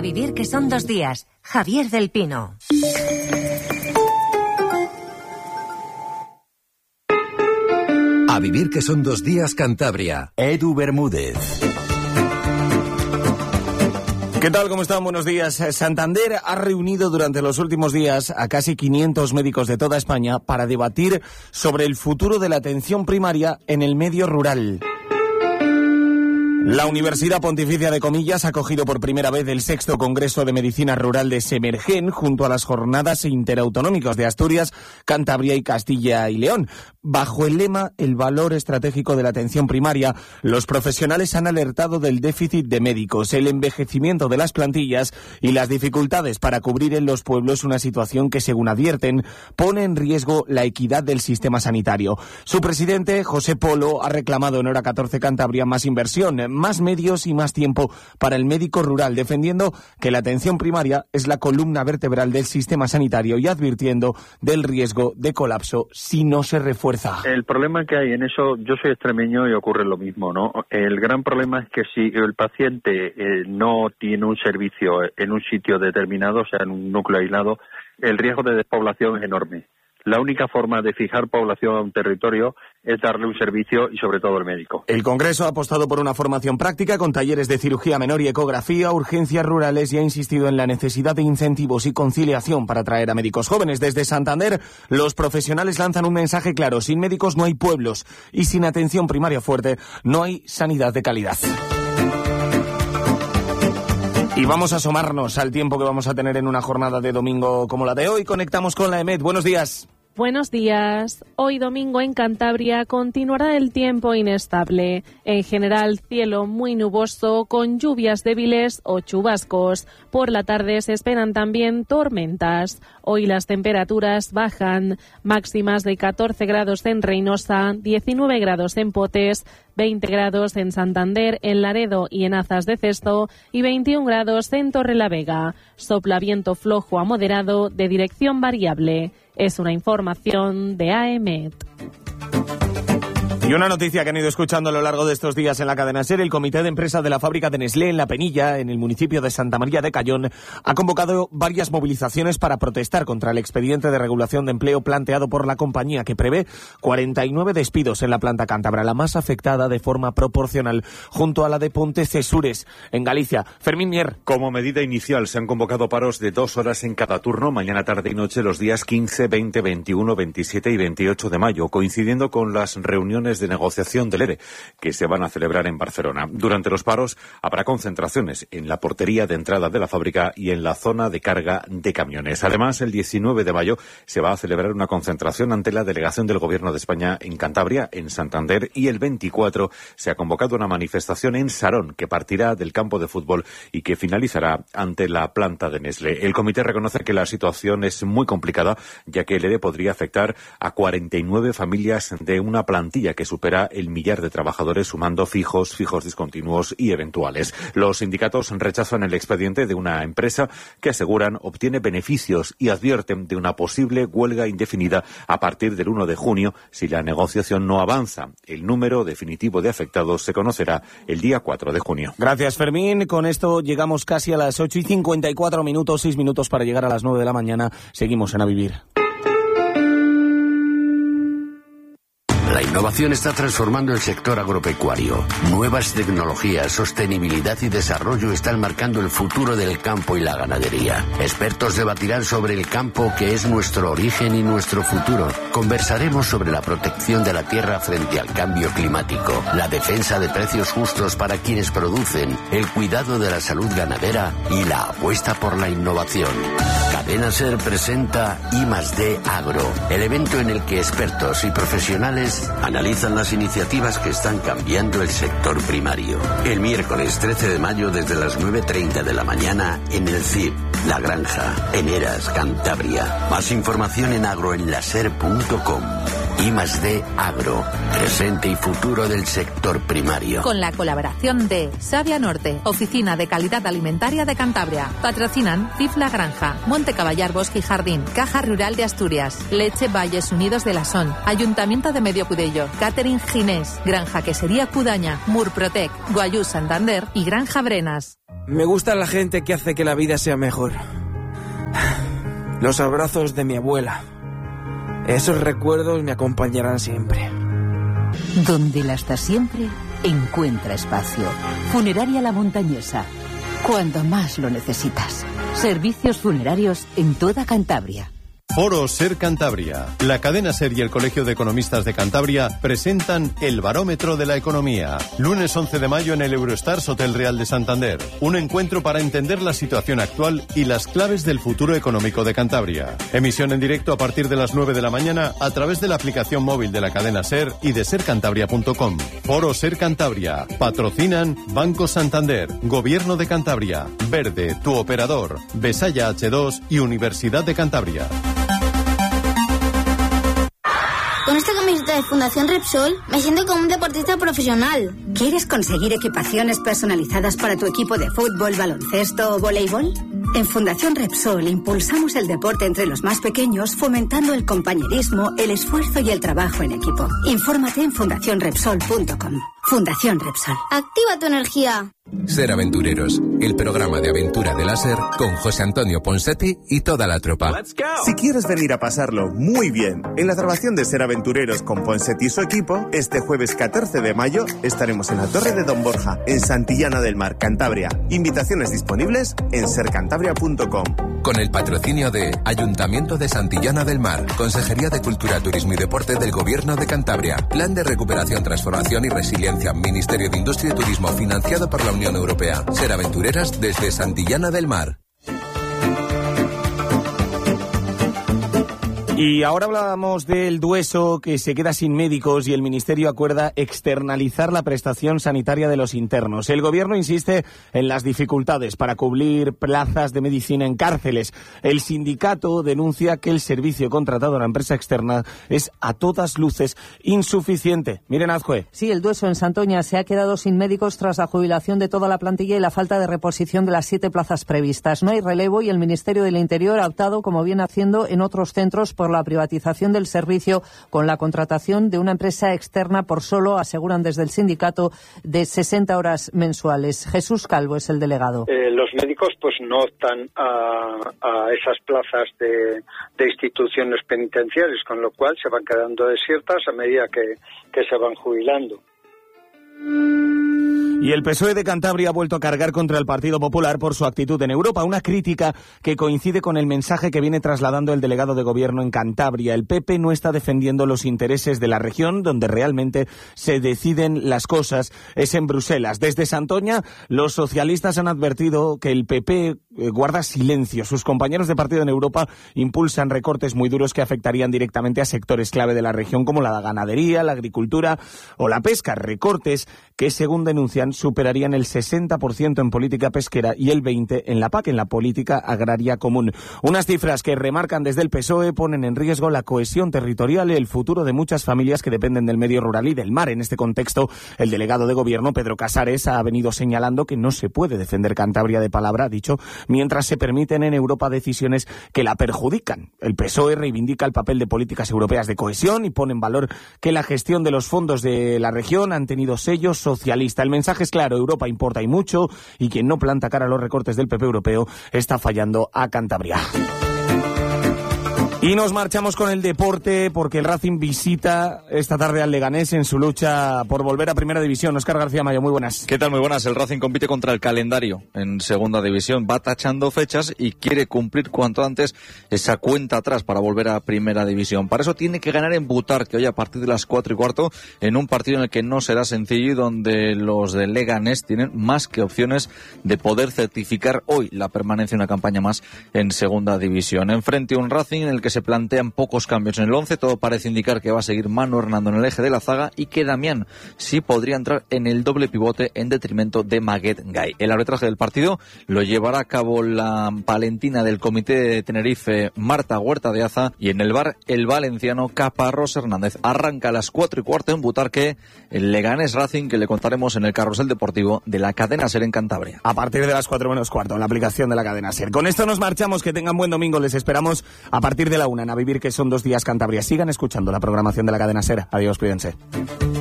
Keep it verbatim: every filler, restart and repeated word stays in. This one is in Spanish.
vivir que son dos días. Javier del Pino. A vivir que son dos días Cantabria. Edu Bermúdez. ¿Qué tal? ¿Cómo están? Buenos días. Santander ha reunido durante los últimos días a casi quinientos médicos de toda España para debatir sobre el futuro de la atención primaria en el medio rural. La Universidad Pontificia de Comillas ha acogido por primera vez el sexto Congreso de Medicina Rural de Semergen junto a las jornadas interautonómicas de Asturias, Cantabria y Castilla y León. Bajo el lema El valor estratégico de la atención primaria, los profesionales han alertado del déficit de médicos, el envejecimiento de las plantillas y las dificultades para cubrir en los pueblos una situación que, según advierten, pone en riesgo la equidad del sistema sanitario. Su presidente, José Polo, ha reclamado en Hora catorce Cantabria más inversión, más medios y más tiempo para el médico rural, defendiendo que la atención primaria es la columna vertebral del sistema sanitario y advirtiendo del riesgo de colapso si no se refuerza. El problema que hay en eso, yo soy extremeño y ocurre lo mismo, ¿no? El gran problema es que si el paciente eh, no tiene un servicio en un sitio determinado, o sea, en un núcleo aislado, el riesgo de despoblación es enorme. La única forma de fijar población a un territorio es darle un servicio y sobre todo el médico. El Congreso ha apostado por una formación práctica con talleres de cirugía menor y ecografía, urgencias rurales y ha insistido en la necesidad de incentivos y conciliación para atraer a médicos jóvenes. Desde Santander, los profesionales lanzan un mensaje claro: sin médicos no hay pueblos y sin atención primaria fuerte no hay sanidad de calidad. Y vamos a asomarnos al tiempo que vamos a tener en una jornada de domingo como la de hoy. Conectamos con la EMET. Buenos días. Buenos días. Hoy domingo en Cantabria continuará el tiempo inestable. En general, cielo muy nuboso con lluvias débiles o chubascos. Por la tarde se esperan también tormentas. Hoy las temperaturas bajan, máximas de catorce grados en Reynosa, diecinueve grados en Potes, veinte grados en Santander, en Laredo y en Azas de Cesto y veintiún grados en Torrelavega. Sopla viento flojo a moderado de dirección variable. Es una información de A E M E T. Y una noticia que han ido escuchando a lo largo de estos días en la cadena SER: el comité de empresa de la fábrica de Nestlé en La Penilla, en el municipio de Santa María de Cayón, ha convocado varias movilizaciones para protestar contra el expediente de regulación de empleo planteado por la compañía, que prevé cuarenta y nueve despidos en la planta cántabra, la más afectada de forma proporcional, junto a la de Pontecesures, en Galicia. Fermín Mier. Como medida inicial se han convocado paros de dos horas en cada turno, mañana, tarde y noche, los días quince, veinte, veintiuno, veintisiete y veintiocho de mayo, coincidiendo con las reuniones de negociación del E R E que se van a celebrar en Barcelona. Durante los paros habrá concentraciones en la portería de entrada de la fábrica y en la zona de carga de camiones. Además, el diecinueve de mayo se va a celebrar una concentración ante la delegación del Gobierno de España en Cantabria, en Santander, y el veinticuatro se ha convocado una manifestación en Sarón que partirá del campo de fútbol y que finalizará ante la planta de Nestlé. El comité reconoce que la situación es muy complicada, ya que el E R E podría afectar a cuarenta y nueve familias de una plantilla que supera el millar de trabajadores, sumando fijos, fijos discontinuos y eventuales. Los sindicatos rechazan el expediente de una empresa que, aseguran, obtiene beneficios y advierten de una posible huelga indefinida a partir del uno de junio si la negociación no avanza. El número definitivo de afectados se conocerá el día cuatro de junio. Gracias, Fermín. Con esto llegamos casi a las ocho y cincuenta y cuatro minutos, seis minutos para llegar a las nueve de la mañana. Seguimos en A Vivir. La innovación está transformando el sector agropecuario. Nuevas tecnologías, sostenibilidad y desarrollo están marcando el futuro del campo y la ganadería. Expertos debatirán sobre el campo, que es nuestro origen y nuestro futuro. Conversaremos sobre la protección de la tierra frente al cambio climático, la defensa de precios justos para quienes producen, el cuidado de la salud ganadera y la apuesta por la innovación. Cadena SER presenta I más D Agro, el evento en el que expertos y profesionales analizan las iniciativas que están cambiando el sector primario. El miércoles trece de mayo desde las nueve treinta de la mañana en el C I P, La Granja, en Eras, Cantabria. Más información en agroenlaser punto com. I más D Agro, presente y futuro del sector primario. Con la colaboración de Savia Norte, Oficina de Calidad Alimentaria de Cantabria. Patrocinan C I F La Granja, Monte Caballar Bosque y Jardín, Caja Rural de Asturias, Leche Valles Unidos de la Son, Ayuntamiento de Medio Cudello, Catering Ginés, Granja Quesería Cudaña, Murprotec, Guayú Santander y Granja Brenas. Me gusta la gente que hace que la vida sea mejor. Los abrazos de mi abuela. Esos recuerdos me acompañarán siempre. Donde la está siempre, encuentra espacio. Funeraria La Montañesa. Cuando más lo necesitas. Servicios funerarios en toda Cantabria. Foro Ser Cantabria. La cadena Ser y el Colegio de Economistas de Cantabria presentan el Barómetro de la Economía. Lunes once de mayo en el Eurostars Hotel Real de Santander. Un encuentro para entender la situación actual y las claves del futuro económico de Cantabria. Emisión en directo a partir de las nueve de la mañana a través de la aplicación móvil de la cadena Ser y de ser cantabria punto com. Foro Ser Cantabria. Patrocinan Banco Santander, Gobierno de Cantabria, Verde, tu operador, Besaya hache dos y Universidad de Cantabria. Con esta camiseta de Fundación Repsol me siento como un deportista profesional. ¿Quieres conseguir equipaciones personalizadas para tu equipo de fútbol, baloncesto o voleibol? En Fundación Repsol impulsamos el deporte entre los más pequeños, fomentando el compañerismo, el esfuerzo y el trabajo en equipo. Infórmate en fundación repsol punto com. Fundación Repsol. Activa tu energía. Ser Aventureros, el programa de aventura de la Ser con José Antonio Ponsetti y toda la tropa. Si quieres venir a pasarlo muy bien en la grabación de Ser Aventureros con Ponsetti y su equipo, este jueves catorce de mayo estaremos en la Torre de Don Borja, en Santillana del Mar, Cantabria. Invitaciones disponibles en ser cantabria punto com. Con el patrocinio de Ayuntamiento de Santillana del Mar, Consejería de Cultura, Turismo y Deporte del Gobierno de Cantabria, Plan de Recuperación, Transformación y Resiliencia, Ministerio de Industria y Turismo, financiado por la Unión Europea. Ser aventureras desde Santillana del Mar. Y ahora hablábamos del Dueso, que se queda sin médicos y el Ministerio acuerda externalizar la prestación sanitaria de los internos. El Gobierno insiste en las dificultades para cubrir plazas de medicina en cárceles. El sindicato denuncia que el servicio contratado a la empresa externa es a todas luces insuficiente. Miren, Azcue. Sí, el Dueso en Santoña se ha quedado sin médicos tras la jubilación de toda la plantilla y la falta de reposición de las siete plazas previstas. No hay relevo y el Ministerio del Interior ha optado, como viene haciendo en otros centros, por la privatización del servicio con la contratación de una empresa externa por solo, aseguran desde el sindicato, de sesenta horas mensuales. Jesús Calvo es el delegado. Eh, los médicos pues no optan a, a esas plazas de, de instituciones penitenciarias, con lo cual se van quedando desiertas a medida que, que se van jubilando. Y el P S O E de Cantabria ha vuelto a cargar contra el Partido Popular por su actitud en Europa, una crítica que coincide con el mensaje que viene trasladando el delegado de Gobierno en Cantabria. El P P no está defendiendo los intereses de la región, donde realmente se deciden las cosas, es en Bruselas. Desde Santoña, los socialistas han advertido que el P P guarda silencio. Sus compañeros de partido en Europa impulsan recortes muy duros que afectarían directamente a sectores clave de la región, como la ganadería, la agricultura o la pesca. Recortes que, según denuncian, superarían el sesenta por ciento en política pesquera y el veinte por ciento en la P A C, en la política agraria común. Unas cifras que remarcan desde el P S O E ponen en riesgo la cohesión territorial y el futuro de muchas familias que dependen del medio rural y del mar. En este contexto, el delegado de Gobierno, Pedro Casares, ha venido señalando que no se puede defender Cantabria de palabra, ha dicho, mientras se permiten en Europa decisiones que la perjudican. El P S O E reivindica el papel de políticas europeas de cohesión y pone en valor que la gestión de los fondos de la región han tenido sello socialista. El mensaje es claro, Europa importa y mucho, y quien no planta cara a los recortes del P P europeo está fallando a Cantabria. Y nos marchamos con el deporte porque el Racing visita esta tarde al Leganés en su lucha por volver a Primera División. Óscar García Mayo, muy buenas. ¿Qué tal? Muy buenas. El Racing compite contra el calendario en Segunda División. Va tachando fechas y quiere cumplir cuanto antes esa cuenta atrás para volver a Primera División. Para eso tiene que ganar en Butarque hoy a partir de las cuatro y cuarto en un partido en el que no será sencillo y donde los de Leganés tienen más que opciones de poder certificar hoy la permanencia de una campaña más en Segunda División. Enfrente un Racing en el que se plantean pocos cambios en el once, todo parece indicar que va a seguir Manu Hernando en el eje de la zaga y que Damián sí podría entrar en el doble pivote en detrimento de Maguette Gay. El arbitraje del partido lo llevará a cabo la palentina del Comité de Tenerife, Marta Huerta de Aza, y en el V A R el valenciano Caparrós Hernández. Arranca a las cuatro y cuarto en Butarque el Leganés Racing, que le contaremos en el carrusel deportivo de la cadena SER en Cantabria. A partir de las cuatro menos cuarto en la aplicación de la cadena SER. Con esto nos marchamos, que tengan buen domingo, les esperamos a partir de la una. A vivir que son dos días Cantabria. Sigan escuchando la programación de la cadena SER. Adiós, cuídense.